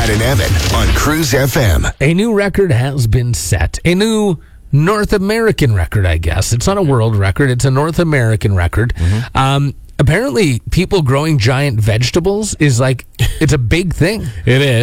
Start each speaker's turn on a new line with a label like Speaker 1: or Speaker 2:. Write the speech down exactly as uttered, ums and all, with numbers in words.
Speaker 1: Brad and Evan on Cruise F M.
Speaker 2: A new record has been set. A new North American record, I guess. It's not a world record. It's a North American record. Mm-hmm. Um, apparently, people growing giant vegetables is like, it's a big thing.
Speaker 3: It is.